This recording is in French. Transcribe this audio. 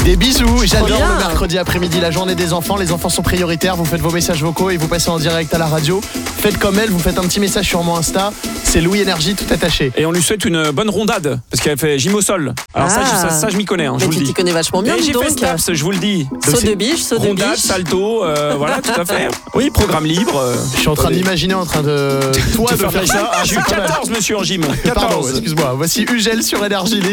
Des bisous, j'adore bien. le mercredi après-midi, la journée des enfants. Les enfants sont prioritaires, vous faites vos messages vocaux et vous passez en direct à la radio. Faites comme elle, vous faites un petit message sur mon Insta. C'est Louis Énergie tout attaché. Et on lui souhaite une bonne rondade, parce qu'elle fait gym au sol. Alors ça, je m'y connais, je Mais vous le tu dis. t'y connais vachement bien, Et j'ai donc. fait Staps, je vous le dis. Saut de biche, Rondade, salto, voilà, tout à fait. Oui, programme libre. Je suis en train d'imaginer, de toi de faire ça. J'ai eu 14, monsieur, en gym. Pardon, 14. excuse-moi. Voici Ugel sur Énergie.